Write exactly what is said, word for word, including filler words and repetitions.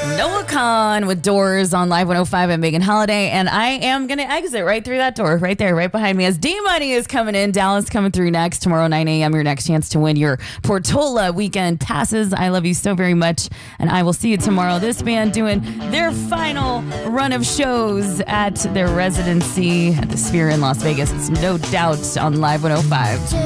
Noah Khan with Doors on Live one oh five and Megan Holiday. And I am going to exit right through that door, right there, right behind me, as D-Money is coming in. Dallas coming through next. Tomorrow, nine a.m., your next chance to win your Portola weekend passes. I love you so very much. And I will see you tomorrow. This band doing their final run of shows at their residency at the Sphere in Las Vegas. It's no doubt on Live one oh five.